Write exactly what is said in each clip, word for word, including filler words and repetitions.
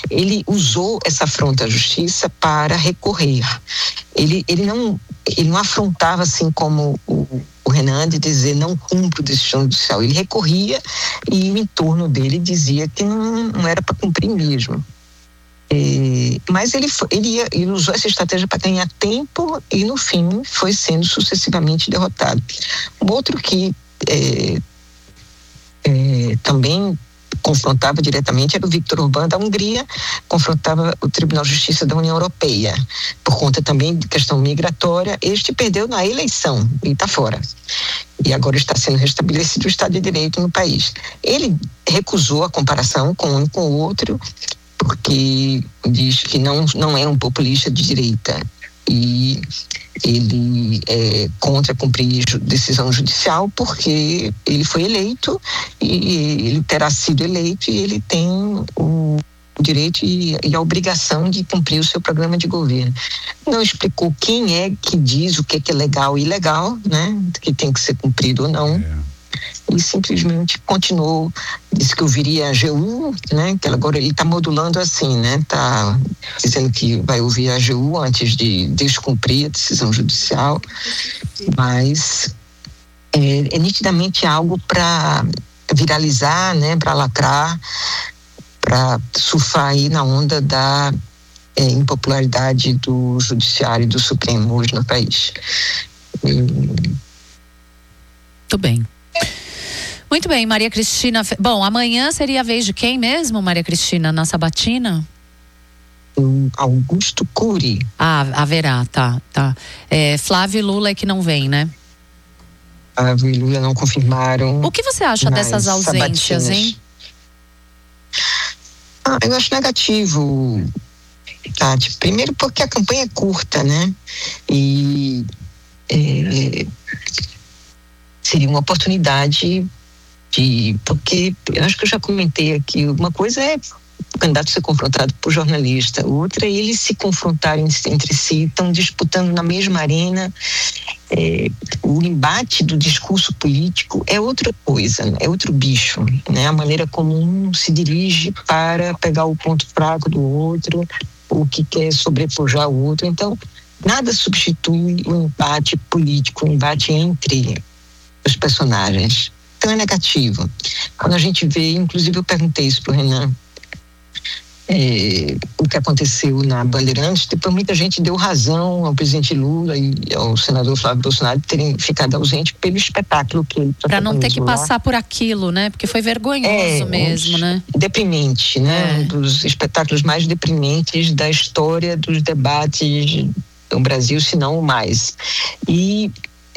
ele usou essa afronta à justiça para recorrer. Ele, ele, não, ele não afrontava assim como o, o Renan de dizer não cumpre decisão judicial. Ele recorria e o entorno dele dizia que não, não era para cumprir mesmo. É, mas ele, ele, ia, ele usou essa estratégia para ganhar tempo e no fim foi sendo sucessivamente derrotado. Um outro que é, é, também confrontava diretamente era o Viktor Orbán da Hungria, confrontava o Tribunal de Justiça da União Europeia, por conta também de questão migratória. Este perdeu na eleição e está fora. E agora está sendo restabelecido o Estado de Direito no país. Ele recusou a comparação com um e com o outro, porque diz que não, não é um populista de direita. E ele é contra cumprir decisão judicial porque ele foi eleito e ele terá sido eleito e ele tem o direito e, e a obrigação de cumprir o seu programa de governo. Não explicou quem é que diz o que é legal e ilegal, né? Que tem que ser cumprido ou não. É. E simplesmente continuou, disse que ouviria a G U, né? Que agora ele está modulando assim, né? Está dizendo que vai ouvir a G U antes de descumprir a decisão judicial, mas é, é nitidamente algo para viralizar, né? Para lacrar, para surfar aí na onda da é, impopularidade do judiciário e do Supremo hoje no país. Muito bem. Muito bem, Maria Cristina. Bom, amanhã seria a vez de quem mesmo, Maria Cristina, na sabatina? Augusto Cury. Ah, haverá, tá, tá. É, Flávio e Lula é que não vem, né? Flávio e Lula não confirmaram. O que você acha dessas ausências, sabatinas, hein? Ah, eu acho negativo, Tati. Primeiro porque a campanha é curta, né? E é, seria uma oportunidade de, porque eu acho que eu já comentei aqui, uma coisa é o candidato ser confrontado por jornalista, outra é eles se confrontarem entre si, estão disputando na mesma arena. É, o embate do discurso político é outra coisa, é outro bicho, né? A maneira como um se dirige para pegar o ponto fraco do outro, o que quer sobrepujar o outro. Então, nada substitui o embate político, o embate entre os personagens. Então é negativo. Quando a gente vê, inclusive eu perguntei isso para o Renan, é, o que aconteceu na Bandeirantes, depois muita gente deu razão ao presidente Lula e ao senador Flávio Bolsonaro terem ficado ausente pelo espetáculo que ele para não ter que lá. Passar por aquilo, né? Porque foi vergonhoso é, mesmo, um, né? Deprimente, né? É. Um dos espetáculos mais deprimentes da história dos debates no Brasil, se não o mais. E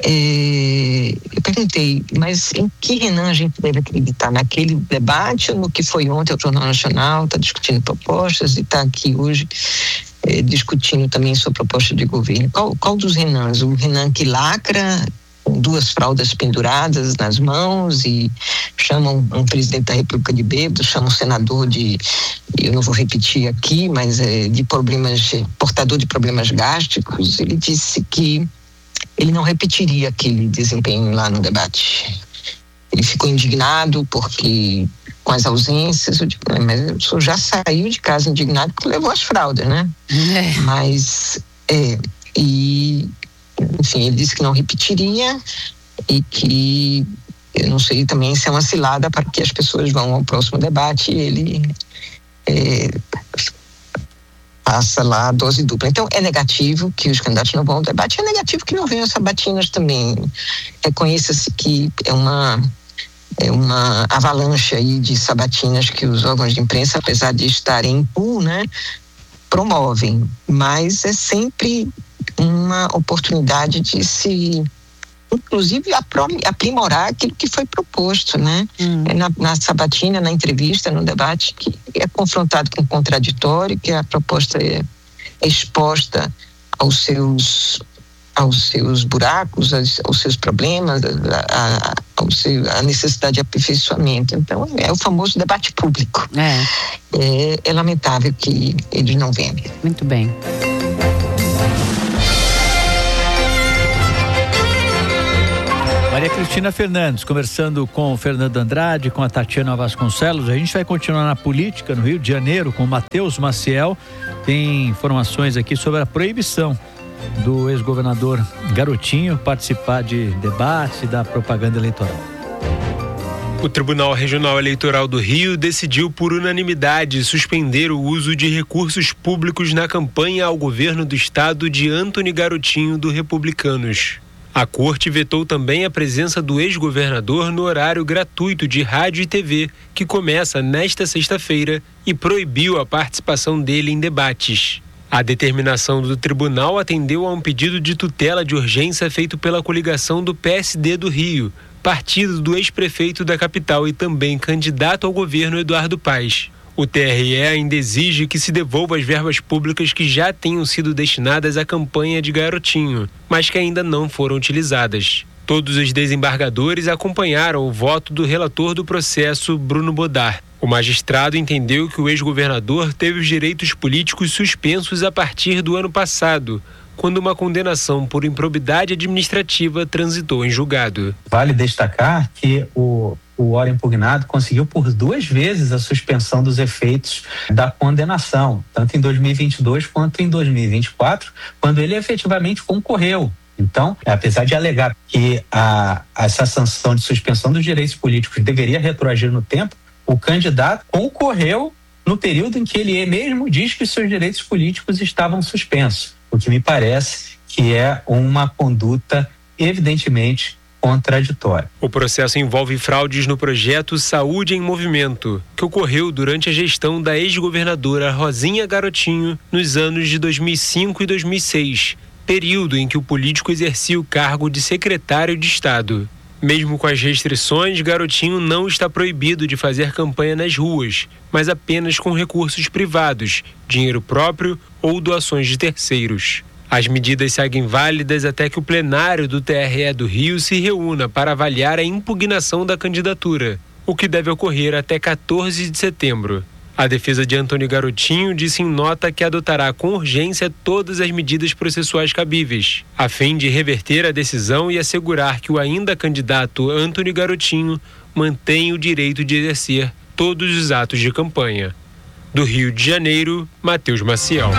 É, eu perguntei, mas em que Renan a gente deve acreditar? Naquele debate ou no que foi ontem ao Jornal Nacional, está discutindo propostas e está aqui hoje é, discutindo também sua proposta de governo? Qual, qual dos Renans? O Renan que lacra com duas fraldas penduradas nas mãos e chama um, um presidente da República de bêbado, chama um senador de, eu não vou repetir aqui, mas é, de problemas, portador de problemas gástricos. Ele disse que ele não repetiria aquele desempenho lá no debate. Ele ficou indignado porque, com as ausências, eu digo, mas o senhor já saiu de casa indignado porque levou as fraldas, né? É. Mas, é, e, enfim, ele disse que não repetiria e que, eu não sei também se é uma cilada para que as pessoas vão ao próximo debate e ele é, passa lá a dose dupla. Então é negativo que os candidatos não vão ao debate, é negativo que não venham as sabatinas também. Reconheça-se que é uma é uma avalanche aí de sabatinas que os órgãos de imprensa, apesar de estarem em pool, né, promovem, mas é sempre uma oportunidade de se, inclusive, aprimorar aquilo que foi proposto, né? Hum. É na, na sabatina, na entrevista, no debate, que é confrontado com o contraditório, que a proposta é, é exposta aos seus, aos seus buracos, aos, aos seus problemas, a, a, ao seu, a necessidade de aperfeiçoamento. Então, é o famoso debate público. É, é, é lamentável que eles não venham. Muito bem. Maria Cristina Fernandes, conversando com o Fernando Andrade, com a Tatiana Vasconcelos. A gente vai continuar na política no Rio de Janeiro com o Matheus Maciel. Tem informações aqui sobre a proibição do ex-governador Garotinho participar de debates e da propaganda eleitoral. O Tribunal Regional Eleitoral do Rio decidiu por unanimidade suspender o uso de recursos públicos na campanha ao governo do estado de Antony Garotinho, do Republicanos. A corte vetou também a presença do ex-governador no horário gratuito de rádio e T V, que começa nesta sexta-feira, e proibiu a participação dele em debates. A determinação do tribunal atendeu a um pedido de tutela de urgência feito pela coligação do P S D do Rio, partido do ex-prefeito da capital e também candidato ao governo Eduardo Paes. O T R E ainda exige que se devolva as verbas públicas que já tenham sido destinadas à campanha de Garotinho, mas que ainda não foram utilizadas. Todos os desembargadores acompanharam o voto do relator do processo, Bruno Bodar. O magistrado entendeu que o ex-governador teve os direitos políticos suspensos a partir do ano passado, quando uma condenação por improbidade administrativa transitou em julgado. Vale destacar que o, o órgão impugnado conseguiu por duas vezes a suspensão dos efeitos da condenação, tanto em dois mil e vinte e dois quanto em dois mil e vinte e quatro, quando ele efetivamente concorreu. Então, apesar de alegar que a, essa sanção de suspensão dos direitos políticos deveria retroagir no tempo, o candidato concorreu no período em que ele mesmo diz que seus direitos políticos estavam suspensos, o que me parece que é uma conduta evidentemente contraditória. O processo envolve fraudes no projeto Saúde em Movimento, que ocorreu durante a gestão da ex-governadora Rosinha Garotinho nos anos de dois mil e cinco e dois mil e seis, período em que o político exercia o cargo de secretário de Estado. Mesmo com as restrições, Garotinho não está proibido de fazer campanha nas ruas, mas apenas com recursos privados, dinheiro próprio ou doações de terceiros. As medidas seguem válidas até que o plenário do T R E do Rio se reúna para avaliar a impugnação da candidatura, o que deve ocorrer até quatorze de setembro. A defesa de Antony Garotinho disse em nota que adotará com urgência todas as medidas processuais cabíveis, a fim de reverter a decisão e assegurar que o ainda candidato Antony Garotinho mantém o direito de exercer todos os atos de campanha. Do Rio de Janeiro, Matheus Maciel.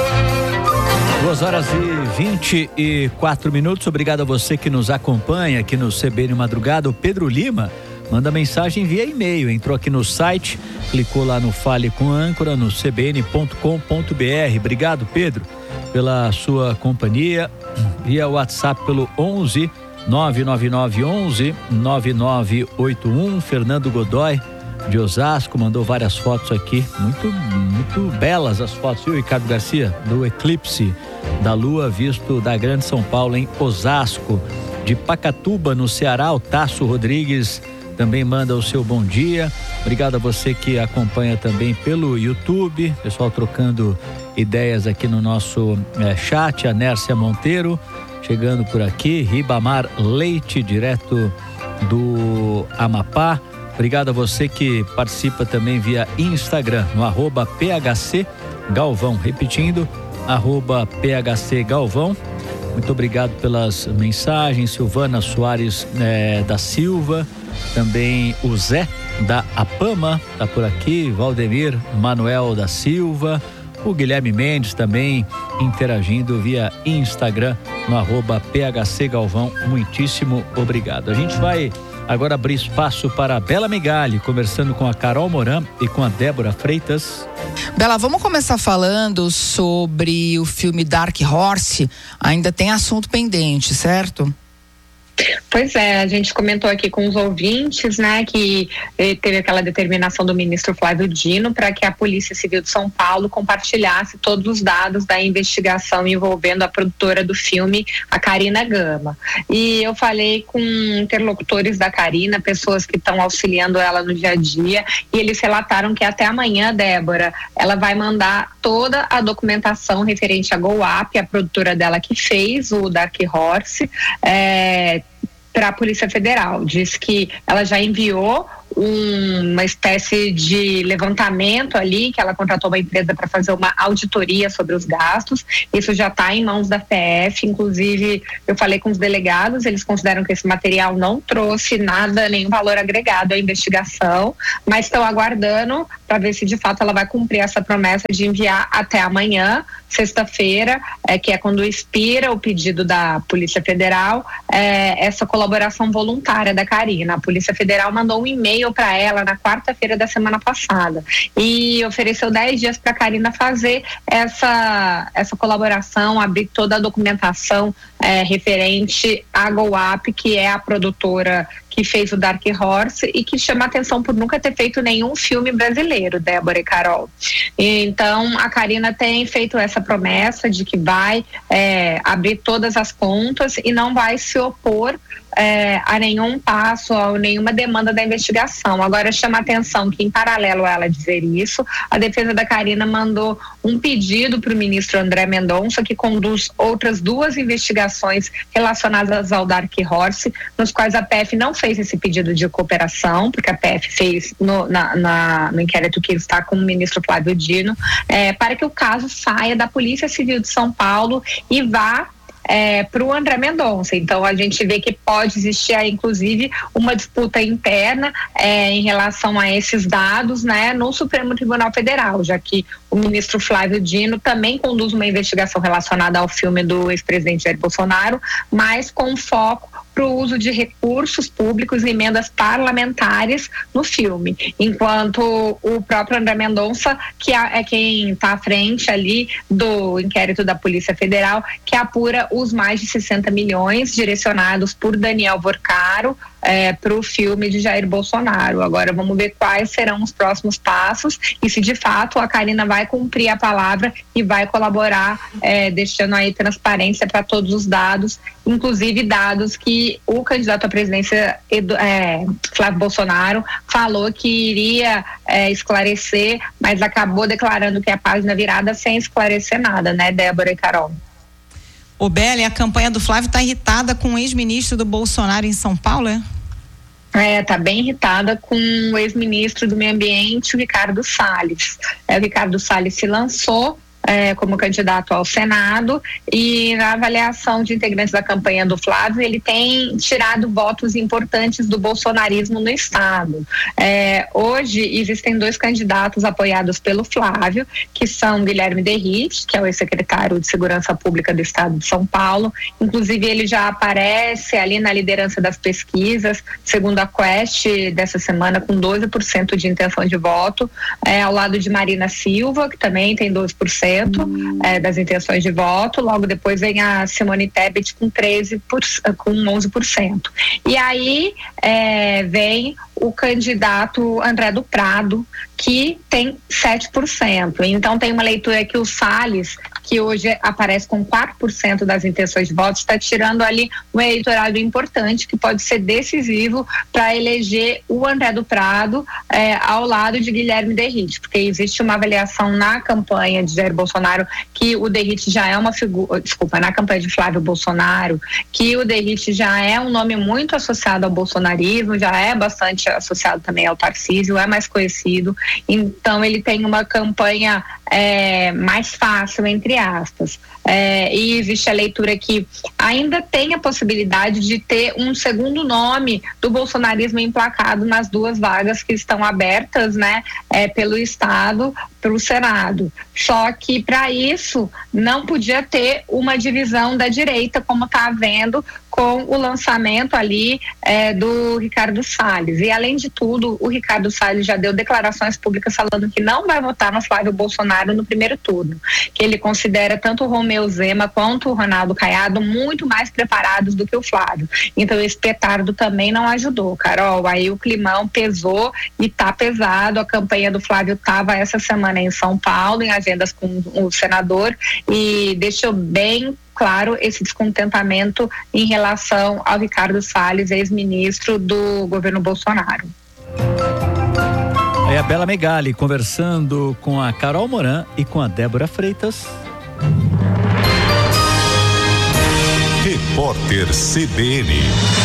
duas horas e vinte e quatro minutos. Obrigado a você que nos acompanha aqui no C B N Madrugada. O Pedro Lima manda mensagem via e-mail, entrou aqui no site, clicou lá no Fale com Âncora, no c b n ponto com ponto b r. Obrigado, Pedro, pela sua companhia. Via WhatsApp pelo onze nove nove nove onze nove nove oito um. Fernando Godoy, de Osasco, mandou várias fotos aqui, muito, muito belas as fotos, viu, Ricardo Garcia? Do eclipse da lua visto da Grande São Paulo em Osasco. De Pacatuba, no Ceará, o Tasso Rodrigues também manda o seu bom dia. Obrigado a você que acompanha também pelo YouTube, pessoal trocando ideias aqui no nosso é, chat. A Nércia Monteiro chegando por aqui, Ribamar Leite, direto do Amapá. Obrigado a você que participa também via Instagram, no arroba P H C Galvão. Repetindo, arroba P H C Galvão. Muito obrigado pelas mensagens. Silvana Soares é, da Silva, também o Zé da Apama está por aqui, Valdemir Manuel da Silva, o Guilherme Mendes também interagindo via Instagram no arroba P H C Galvão. Muitíssimo obrigado. A gente vai agora abrir espaço para a Bela Megali, conversando com a Carol Moran e com a Débora Freitas. Bela, vamos começar falando sobre o filme Dark Horse. Ainda tem assunto pendente, certo? Pois é, a gente comentou aqui com os ouvintes, né, que eh, teve aquela determinação do ministro Flávio Dino para que a Polícia Civil de São Paulo compartilhasse todos os dados da investigação envolvendo a produtora do filme, a Karina Gama. E eu falei com interlocutores da Karina, pessoas que estão auxiliando ela no dia a dia, e eles relataram que até amanhã, Débora, ela vai mandar toda a documentação referente a GoUp, a produtora dela que fez o Dark Horse, é, para a Polícia Federal. Diz que ela já enviou um, uma espécie de levantamento ali, que ela contratou uma empresa para fazer uma auditoria sobre os gastos. Isso já está em mãos da P F, inclusive eu falei com os delegados, eles consideram que esse material não trouxe nada, nenhum valor agregado à investigação, mas estão aguardando para ver se de fato ela vai cumprir essa promessa de enviar até amanhã, sexta-feira, é, que é quando expira o pedido da Polícia Federal, é, essa colaboração voluntária da Karina. A Polícia Federal mandou um e-mail para ela na quarta-feira da semana passada e ofereceu dez dias para a Karina fazer essa, essa colaboração, abrir toda a documentação é, referente à GoUp, que é a produtora que fez o Dark Horse e que chama atenção por nunca ter feito nenhum filme brasileiro, Débora e Carol. Então, a Karina tem feito essa promessa de que vai é, abrir todas as contas e não vai se opor É, a nenhum passo, a nenhuma demanda da investigação. Agora chama atenção que, em paralelo a ela dizer isso, a defesa da Karina mandou um pedido para o ministro André Mendonça, que conduz outras duas investigações relacionadas ao Dark Horse, nos quais a P F não fez esse pedido de cooperação, porque a P F fez no, na, na, no inquérito que está com o ministro Flávio Dino, é, para que o caso saia da Polícia Civil de São Paulo e vá É, para o André Mendonça. Então a gente vê que pode existir aí, inclusive, uma disputa interna é, em relação a esses dados, né, no Supremo Tribunal Federal, já que o ministro Flávio Dino também conduz uma investigação relacionada ao filme do ex-presidente Jair Bolsonaro, mas com foco para o uso de recursos públicos e emendas parlamentares no filme, enquanto o próprio André Mendonça, que é quem está à frente ali do inquérito da Polícia Federal, que apura os mais de sessenta milhões direcionados por Daniel Vorcaro é, para o filme de Jair Bolsonaro. Agora vamos ver quais serão os próximos passos e se de fato a Karina vai cumprir a palavra e vai colaborar, é, deixando aí transparência para todos os dados, inclusive dados que o candidato à presidência, é, Flávio Bolsonaro, falou que iria é, esclarecer, mas acabou declarando que é a página virada sem esclarecer nada, né, Débora e Carol? Ô Beli, a campanha do Flávio está irritada com o ex-ministro do Bolsonaro em São Paulo, é? É, tá bem irritada com o ex-ministro do Meio Ambiente, o Ricardo Salles. É, o Ricardo Salles se lançou É, como candidato ao Senado e na avaliação de integrantes da campanha do Flávio, ele tem tirado votos importantes do bolsonarismo no estado. É, hoje existem dois candidatos apoiados pelo Flávio, que são Guilherme Derrite, que é o ex-secretário de Segurança Pública do estado de São Paulo, inclusive ele já aparece ali na liderança das pesquisas, segundo a Quest dessa semana, com doze por cento de intenção de voto, é, ao lado de Marina Silva, que também tem doze por cento É, das intenções de voto. Logo depois vem a Simone Tebet com treze por cento, com onze por cento. E aí é, vem o candidato André do Prado, que tem sete por cento. Então tem uma leitura que o Salles, que hoje aparece com quatro por cento das intenções de voto, está tirando ali um eleitorado importante que pode ser decisivo para eleger o André do Prado é, ao lado de Guilherme Derrite, porque existe uma avaliação na campanha de Jair Bolsonaro que o Derrite já é uma figura, desculpa, na campanha de Flávio Bolsonaro, que o Derrite já é um nome muito associado ao bolsonarismo, já é bastante associado também ao Tarcísio, é mais conhecido, então ele tem uma campanha é, mais fácil, entre aspas. É, e existe a leitura que ainda tem a possibilidade de ter um segundo nome do bolsonarismo emplacado nas duas vagas que estão abertas, né, é, pelo Estado, pelo Senado. Só que para isso não podia ter uma divisão da direita, como está havendo com o lançamento ali é, do Ricardo Salles. E além de tudo, o Ricardo Salles já deu declarações públicas falando que não vai votar no Flávio Bolsonaro no primeiro turno, que ele considera tanto o Romeu Zema quanto o Ronaldo Caiado muito mais preparados do que o Flávio. Então esse petardo também não ajudou, Carol. Aí o climão pesou e tá pesado. A campanha do Flávio estava essa semana em São Paulo, em agendas com o senador, e deixou bem claro esse descontentamento em relação ao Ricardo Salles, ex-ministro do governo Bolsonaro. É a Bela Megali conversando com a Carol Moran e com a Débora Freitas. Repórter C B N.